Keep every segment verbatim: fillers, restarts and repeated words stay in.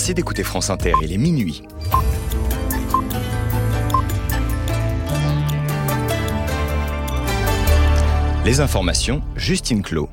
Merci d'écouter France Inter, il est minuit. Les informations, Justine Clos.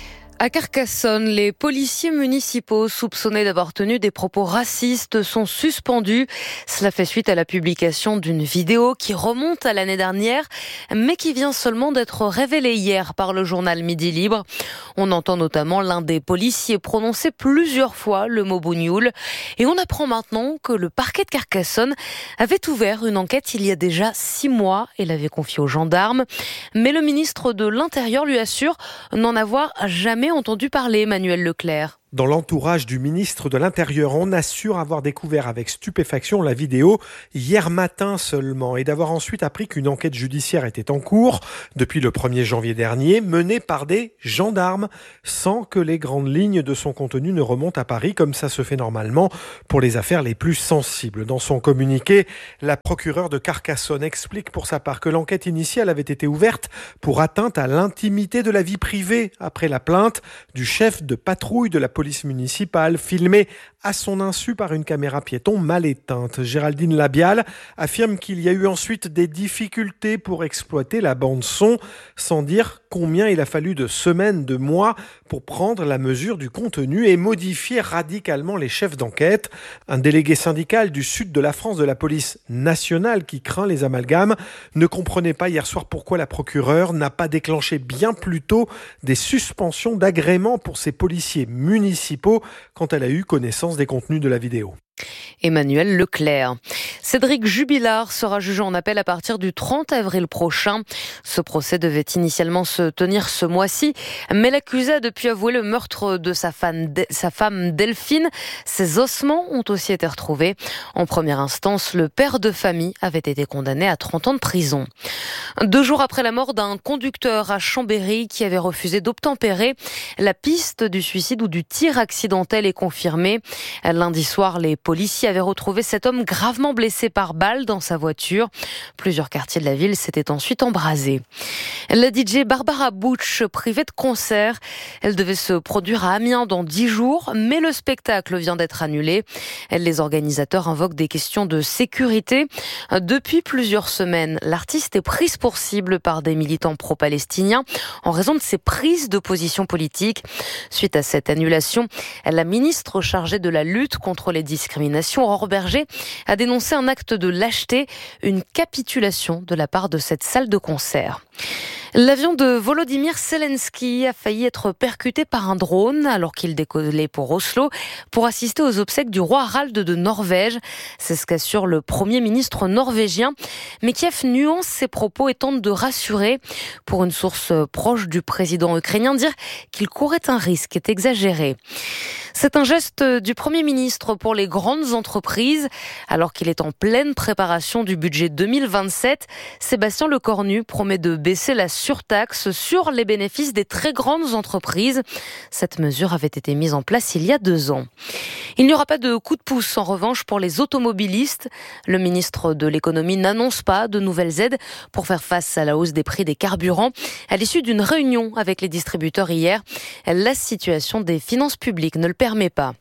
À Carcassonne, les policiers municipaux soupçonnés d'avoir tenu des propos racistes sont suspendus. Cela fait suite à la publication d'une vidéo qui remonte à l'année dernière, mais qui vient seulement d'être révélée hier par le journal Midi Libre. On entend notamment l'un des policiers prononcer plusieurs fois le mot bougnoul. Et on apprend maintenant que le parquet de Carcassonne avait ouvert une enquête il y a déjà six mois et l'avait confiée aux gendarmes. Mais le ministre de l'Intérieur lui assure n'en avoir jamais entendu parler, Emmanuel Leclerc. Dans l'entourage du ministre de l'Intérieur, on assure avoir découvert avec stupéfaction la vidéo hier matin seulement et d'avoir ensuite appris qu'une enquête judiciaire était en cours depuis le premier janvier dernier, menée par des gendarmes, sans que les grandes lignes de son contenu ne remontent à Paris comme ça se fait normalement pour les affaires les plus sensibles. Dans son communiqué, la procureure de Carcassonne explique pour sa part que l'enquête initiale avait été ouverte pour atteinte à l'intimité de la vie privée après la plainte du chef de patrouille de la police police municipale, filmée à son insu par une caméra piéton mal éteinte. Géraldine Labial affirme qu'il y a eu ensuite des difficultés pour exploiter la bande-son, sans dire combien il a fallu de semaines, de mois pour prendre la mesure du contenu et modifier radicalement les chefs d'enquête. Un délégué syndical du sud de la France de la police nationale qui craint les amalgames ne comprenait pas hier soir pourquoi la procureure n'a pas déclenché bien plus tôt des suspensions d'agrément pour ses policiers municipaux quand elle a eu connaissance des contenus de la vidéo. Emmanuel Leclerc. Cédric Jubilard sera jugé en appel à partir du trente avril prochain. Ce procès devait initialement se tenir ce mois-ci, mais l'accusé a depuis avoué le meurtre de sa femme, sa femme Delphine. Ses ossements ont aussi été retrouvés. En première instance, le père de famille avait été condamné à trente ans de prison. Deux jours après la mort d'un conducteur à Chambéry qui avait refusé d'obtempérer, la piste du suicide ou du tir accidentel est confirmée. Lundi soir, les policiers avaient retrouvé cet homme gravement blessé par balle dans sa voiture. Plusieurs quartiers de la ville s'étaient ensuite embrasés. La D J Barbara Butch, privée de concert. Elle devait se produire à Amiens dans dix jours, mais le spectacle vient d'être annulé. Les organisateurs invoquent des questions de sécurité. Depuis plusieurs semaines, l'artiste est prise pour cible par des militants pro-palestiniens en raison de ses prises de position politique. Suite à cette annulation, la ministre chargée de la lutte contre les discriminations, Aurore Berger, a dénoncé un acte de lâcheté, une capitulation de la part de cette salle de concert. L'avion de Volodymyr Zelensky a failli être percuté par un drone alors qu'il décollait pour Oslo pour assister aux obsèques du roi Harald de Norvège. C'est ce qu'assure le Premier ministre norvégien. Mais Kiev nuance ses propos et tente de rassurer. Pour une source proche du président ukrainien, dire qu'il courait un risque est exagéré. C'est un geste du Premier ministre pour les grandes entreprises. Alors qu'il est en pleine préparation du budget deux mille vingt-sept, Sébastien Lecornu promet de baisser la surtaxe sur les bénéfices des très grandes entreprises. Cette mesure avait été mise en place il y a deux ans. Il n'y aura pas de coup de pouce en revanche pour les automobilistes. Le ministre de l'économie n'annonce pas de nouvelles aides pour faire face à la hausse des prix des carburants. À l'issue d'une réunion avec les distributeurs hier, la situation des finances publiques ne le permet pas.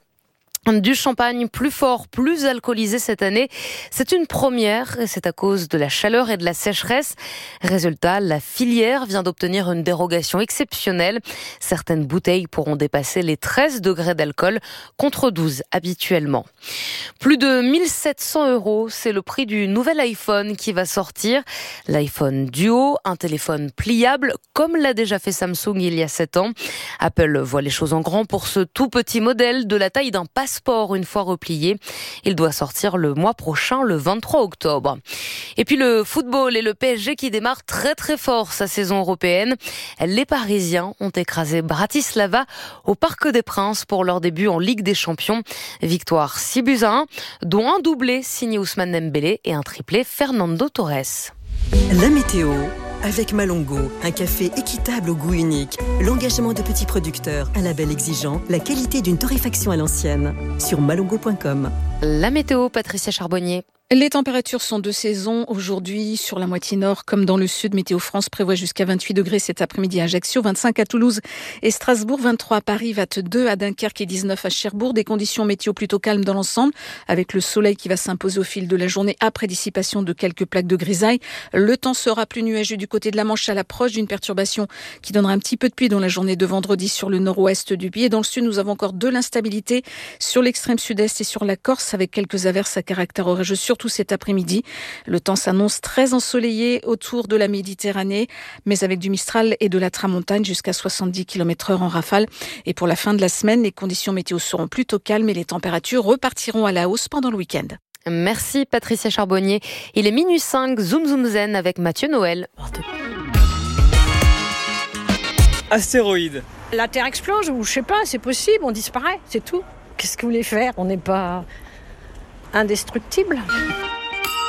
Du champagne plus fort, plus alcoolisé cette année, c'est une première et c'est à cause de la chaleur et de la sécheresse. Résultat, la filière vient d'obtenir une dérogation exceptionnelle. Certaines bouteilles pourront dépasser les treize degrés d'alcool contre douze habituellement. Plus de mille sept cents euros, c'est le prix du nouvel iPhone qui va sortir. L'iPhone Duo, un téléphone pliable comme l'a déjà fait Samsung il y a sept ans. Apple voit les choses en grand pour ce tout petit modèle de la taille d'un passeport. Sport une fois replié. Il doit sortir le mois prochain, le vingt-trois octobre. Et puis le football et le P S G qui démarre très très fort sa saison européenne. Les Parisiens ont écrasé Bratislava au Parc des Princes pour leur début en Ligue des Champions. Victoire six buts à un, dont un doublé signé Ousmane Dembélé et un triplé Fernando Torres. La météo avec Malongo, un café équitable au goût unique, l'engagement de petits producteurs, un label exigeant, la qualité d'une torréfaction à l'ancienne. Sur malongo point com. La météo, Patricia Charbonnier. Les températures sont de saison aujourd'hui sur la moitié nord comme dans le sud. Météo France prévoit jusqu'à vingt-huit degrés cet après-midi à Ajaccio, vingt-cinq à Toulouse et Strasbourg, vingt-trois à Paris, vingt-deux à Dunkerque et dix-neuf à Cherbourg. Des conditions météo plutôt calmes dans l'ensemble avec le soleil qui va s'imposer au fil de la journée après dissipation de quelques plaques de grisaille. Le temps sera plus nuageux du côté de la Manche à l'approche d'une perturbation qui donnera un petit peu de pluie dans la journée de vendredi sur le nord-ouest du pays. Et dans le sud, nous avons encore de l'instabilité sur l'extrême sud-est et sur la Corse avec quelques averses à caractère orageux surtout cet après-midi. Le temps s'annonce très ensoleillé autour de la Méditerranée, mais avec du Mistral et de la Tramontane jusqu'à soixante-dix kilomètres heure en rafale. Et pour la fin de la semaine, les conditions météo seront plutôt calmes et les températures repartiront à la hausse pendant le week-end. Merci Patricia Charbonnier. Il est minuit cinq, Zoom Zoom Zen avec Mathieu Noël. Astéroïde. La Terre explose ou je sais pas, c'est possible, on disparaît, c'est tout. Qu'est-ce que vous voulez faire ? On n'est pas indestructible.